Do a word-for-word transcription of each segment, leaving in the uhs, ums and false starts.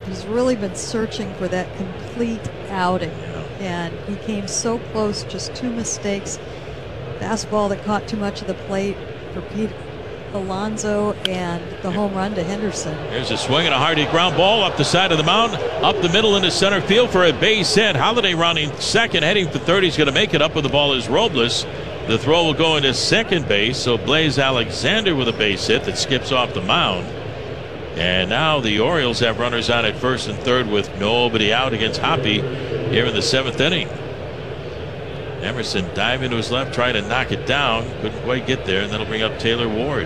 He's really been searching for that complete outing. And he came so close, just two mistakes. Fastball that caught too much of the plate for Pete Alonso and the home run to Henderson. There's a swing and a hard hit ground ball up the side of the mound, up the middle into center field for a base hit. Holiday rounding second, heading for third. He's going to make it. Up with the ball is Robles. The throw will go into second base, so Blaze Alexander with a base hit that skips off the mound. And now the Orioles have runners on at first and third with nobody out against Hoppy here in the seventh inning. Emerson diving to his left, trying to knock it down. Couldn't quite get there, and that'll bring up Taylor Ward.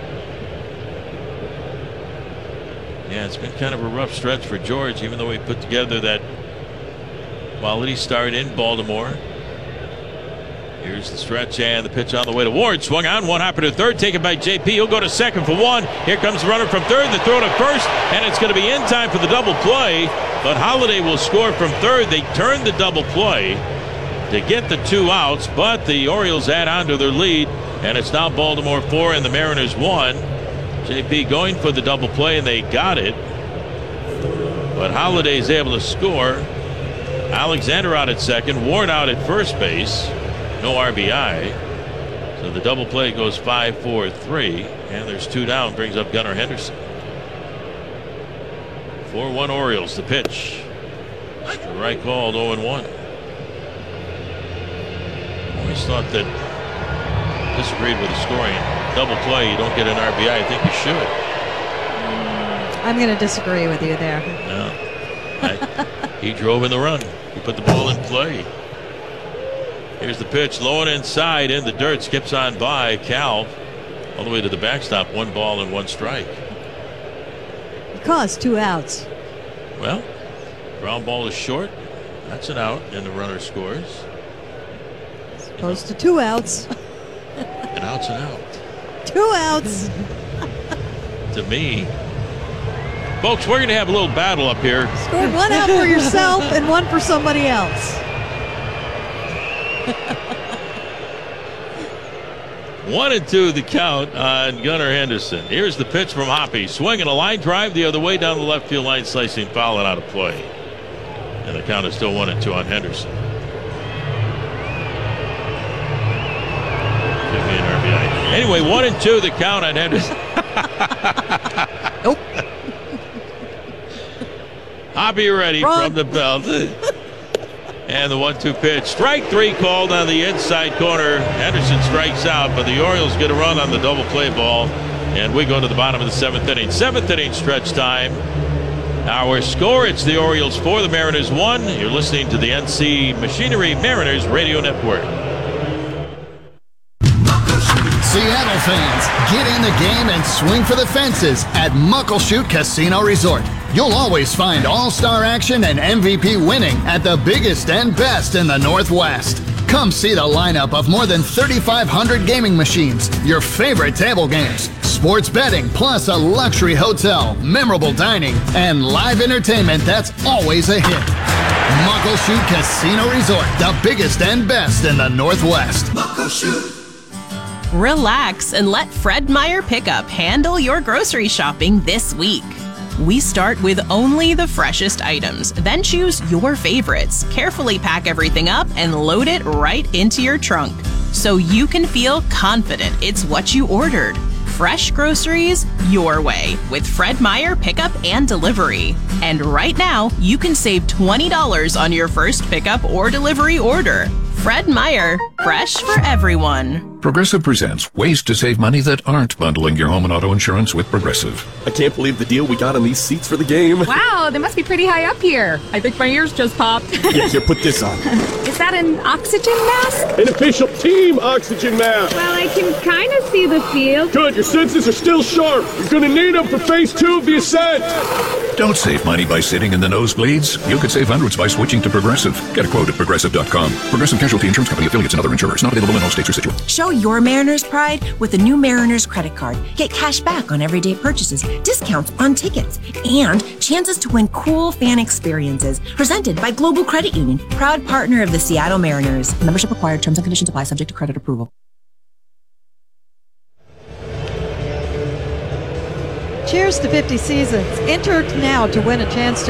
Yeah, it's been kind of a rough stretch for George, even though he put together that quality start in Baltimore. Here's the stretch and the pitch on the way to Ward. Swung on, one hopper to third, taken by J P. He'll go to second for one. Here comes the runner from third. The throw to first, and it's going to be in time for the double play. But Holiday will score from third. They turn the double play to get the two outs, but the Orioles add on to their lead, and it's now Baltimore four and the Mariners one. J P going for the double play, and they got it. But Holiday's able to score. Alexander out at second, Ward out at first base. No R B I. So the double play goes five four three, and there's two down, brings up Gunnar Henderson. four one Orioles. The pitch. Strike called. oh and one. Always thought that, disagreed with the scoring. Double play, you don't get an R B I. I think you should. I'm going to disagree with you there. No. I, he drove in the run. He put the ball in play. Here's the pitch, low and inside, in the dirt, skips on by Cal all the way to the backstop. One ball and one strike. Because two outs. Well, ground ball is short. That's an out, and the runner scores. As opposed to two outs. An out's an out. Two outs. To me. Folks, we're going to have a little battle up here. Scored one out for yourself and one for somebody else. One and two the count on Gunnar Henderson. Here's the pitch from Hoppy. Swinging a line drive the other way down the left field line, slicing foul and out of play. And the count is still one and two on Henderson. Could be an R B I. Anyway, one and two the count on Henderson. Nope. Hoppy ready Wrong. from the belt. And the one two pitch. Strike three called on the inside corner. Henderson strikes out, but the Orioles get a run on the double play ball. And we go to the bottom of the seventh inning. Seventh inning stretch time. Our score, it's the Orioles four, the Mariners one. You're listening to the N C Machinery Mariners Radio Network. Seattle fans, get in the game and swing for the fences at Muckleshoot Casino Resort. You'll always find all-star action and M V P winning at the biggest and best in the Northwest. Come see the lineup of more than thirty-five hundred gaming machines, your favorite table games, sports betting, plus a luxury hotel, memorable dining, and live entertainment that's always a hit. Muckleshoot Casino Resort, the biggest and best in the Northwest. Muckleshoot. Relax and let Fred Meyer Pickup handle your grocery shopping this week. We start with only the freshest items, then choose your favorites, carefully pack everything up, and load it right into your trunk so you can feel confident it's what you ordered. Fresh groceries your way with Fred Meyer Pickup and Delivery. And right now, you can save twenty dollars on your first pickup or delivery order. Fred Meyer, fresh for everyone. Progressive presents ways to save money that aren't bundling your home and auto insurance with Progressive. I can't believe the deal we got on these seats for the game. Wow, they must be pretty high up here. I think my ears just popped. Yeah, here, put this on. Is that an oxygen mask? An official team oxygen mask. Well, I can kind of see the field. Good, your senses are still sharp. You're going to need them for phase two of the ascent. Don't save money by sitting in the nosebleeds. You could save hundreds by switching to Progressive. Get a quote at Progressive dot com. Progressive Casualty Insurance Company, affiliates, and other insurers. Not available in all states or situations. Show your Mariners pride with the new Mariners credit card. Get cash back on everyday purchases, discounts on tickets, and chances to win cool fan experiences. Presented by Global Credit Union, proud partner of the Seattle Mariners. Membership required. Terms and conditions apply. Subject to credit approval. Cheers to fifty seasons. Enter now to win a chance to